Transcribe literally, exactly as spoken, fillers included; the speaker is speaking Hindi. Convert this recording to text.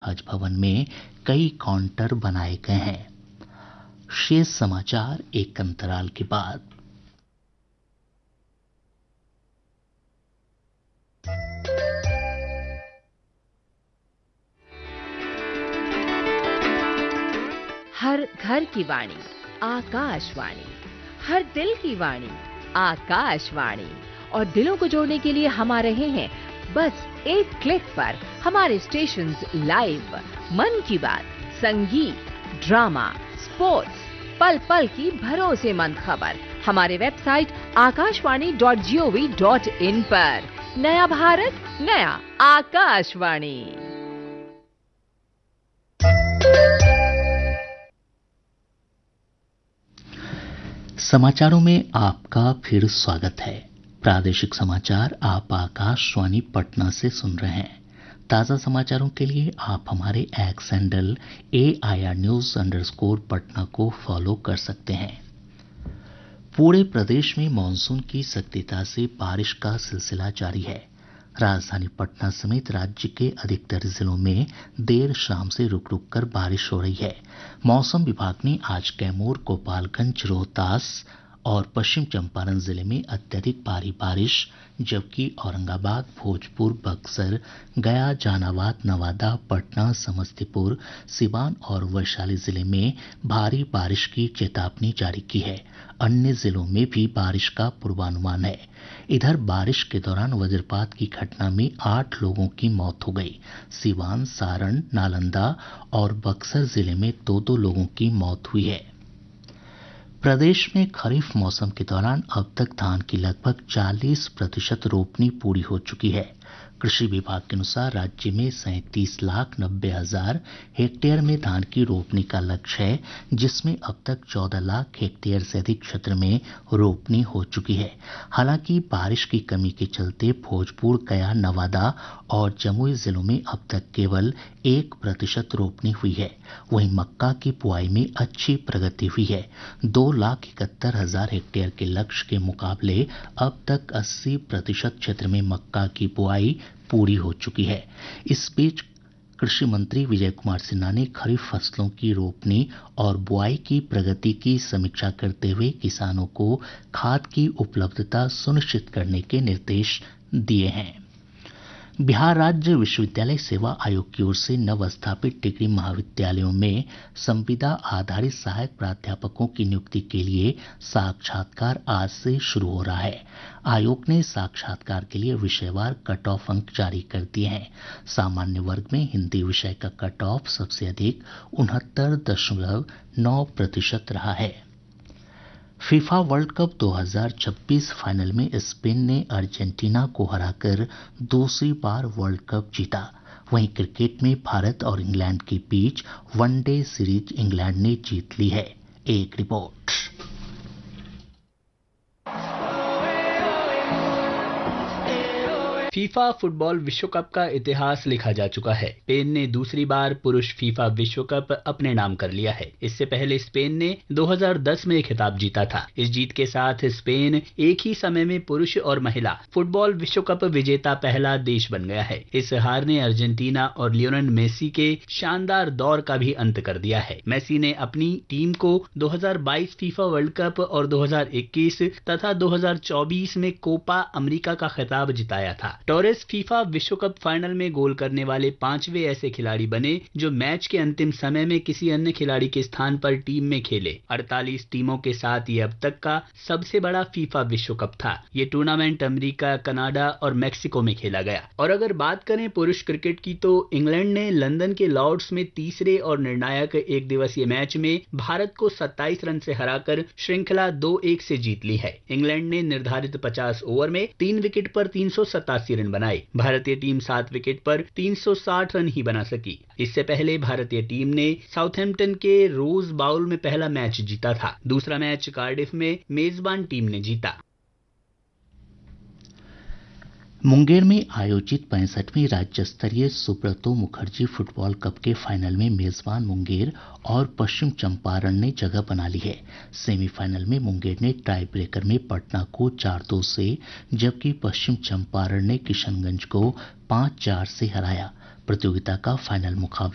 कामकाज भवन में कई काउंटर बनाए गए हैं। शेष समाचार एक अंतराल के बाद। हर घर की वाणी आकाशवाणी, हर दिल की वाणी आकाशवाणी, और दिलों को जोड़ने के लिए हम आ रहे हैं बस एक क्लिक पर। हमारे स्टेशंस लाइव, मन की बात, संगीत, ड्रामा, स्पोर्ट्स, पल पल की भरोसेमंद खबर हमारे website Akashvani dot G O V dot in पर। नया भारत, नया आकाशवाणी। समाचारों में आपका फिर स्वागत है। प्रादेशिक समाचार आप आकाशवाणी पटना से सुन रहे हैं। ताज़ा समाचारों के लिए आप हमारे x handle A I R news underscore Patna को फॉलो कर सकते हैं। पूरे प्रदेश में मानसून की सक्रियता से बारिश का सिलसिला जारी है। राजधानी पटना समेत राज्य के अधिकतर जिलों में देर शाम से रुक रुक कर बारिश हो रही है। मौसम विभाग ने आज कैमूर, गोपालगंज, रोहतास और पश्चिम चंपारण जिले में अत्यधिक भारी बारिश, जबकि औरंगाबाद, भोजपुर, बक्सर, गया, जहानाबाद, नवादा, पटना, समस्तीपुर, सिवान और वैशाली जिले में भारी बारिश की चेतावनी जारी की है। अन्य जिलों में भी बारिश का पूर्वानुमान है। इधर बारिश के दौरान वज्रपात की घटना में आठ लोगों की मौत हो गई। सिवान, सारण, नालंदा और बक्सर जिले में दो दो लोगों की मौत हुई है। प्रदेश में खरीफ मौसम के दौरान अब तक धान की लगभग चालीस प्रतिशत रोपनी पूरी हो चुकी है। कृषि विभाग के अनुसार राज्य में सैंतीस लाख नब्बे हजार हेक्टेयर में धान की रोपनी का लक्ष्य है, जिसमें अब तक चौदह लाख हेक्टेयर से अधिक क्षेत्र में रोपनी हो चुकी है। हालांकि बारिश की कमी के चलते भोजपुर, गया, नवादा और जमुई जिलों में अब तक केवल एक प्रतिशत रोपनी हुई है। वहीं मक्का की बुआई में अच्छी प्रगति हुई है। दो लाख इकहत्तर हजार हेक्टेयर के लक्ष्य के मुकाबले अब तक अस्सी प्रतिशत क्षेत्र में मक्का की बुआई पूरी हो चुकी है। इस बीच कृषि मंत्री विजय कुमार सिन्हा ने खरीफ फसलों की रोपनी और बुआई की प्रगति की समीक्षा करते हुए किसानों को खाद की उपलब्धता सुनिश्चित करने के निर्देश दिए हैं। बिहार राज्य विश्वविद्यालय सेवा आयोग की ओर से नवस्थापित डिग्री महाविद्यालयों में संविदा आधारित सहायक प्राध्यापकों की नियुक्ति के लिए साक्षात्कार आज से शुरू हो रहा है। आयोग ने साक्षात्कार के लिए विषयवार कट ऑफ अंक जारी कर दिए हैं। सामान्य वर्ग में हिंदी विषय का कट ऑफ सबसे अधिक उनहत्तर दशमलव नौ प्रतिशत रहा है। फीफा वर्ल्ड कप दो हज़ार छब्बीस फाइनल में स्पेन ने अर्जेंटीना को हराकर दूसरी बार वर्ल्ड कप जीता। वहीं क्रिकेट में भारत और इंग्लैंड के बीच वनडे सीरीज इंग्लैंड ने जीत ली है। एक रिपोर्ट। फीफा फुटबॉल विश्व कप का इतिहास लिखा जा चुका है। स्पेन ने दूसरी बार पुरुष फीफा विश्व कप अपने नाम कर लिया है। इससे पहले स्पेन ने दो हज़ार दस में खिताब जीता था। इस जीत के साथ स्पेन एक ही समय में पुरुष और महिला फुटबॉल विश्व कप विजेता पहला देश बन गया है। इस हार ने अर्जेंटीना और लियोनेल मेसी के शानदार दौर का भी अंत कर दिया है। मेसी ने अपनी टीम को दो हज़ार बाईस फीफा वर्ल्ड कप और दो हज़ार इक्कीस तथा दो हज़ार चौबीस में कोपा अमेरिका का खिताब जिताया था। टोरेस फीफा विश्व कप फाइनल में गोल करने वाले पांचवें ऐसे खिलाड़ी बने जो मैच के अंतिम समय में किसी अन्य खिलाड़ी के स्थान पर टीम में खेले। अड़तालीस टीमों के साथ ये अब तक का सबसे बड़ा फीफा विश्व कप था। ये टूर्नामेंट अमेरिका, कनाडा और मैक्सिको में खेला गया। और अगर बात करें पुरुष क्रिकेट की, तो इंग्लैंड ने लंदन के लॉर्ड्स में तीसरे और निर्णायक एक दिवसीय मैच में भारत को सत्ताईस रन से हराकर श्रृंखला दो एक से जीत ली है। इंग्लैंड ने निर्धारित पचास ओवर में तीन विकेट पर तीन सौ सतासी रन बनाए। भारतीय टीम सात विकेट पर तीन सौ साठ रन ही बना सकी। इससे पहले भारतीय टीम ने साउथहैम्पटन के रोज बाउल में पहला मैच जीता था। दूसरा मैच कार्डिफ में मेजबान टीम ने जीता। मुंगेर में आयोजित पैंसठवीं राज्य स्तरीय सुब्रतो मुखर्जी फुटबॉल कप के फाइनल में मेजबान मुंगेर और पश्चिम चंपारण ने जगह बना ली है। सेमीफाइनल में मुंगेर ने टाई ब्रेकर में पटना को चार दो से, जबकि पश्चिम चंपारण ने किशनगंज को पाँच चार से हराया। प्रतियोगिता का फाइनल मुकाबला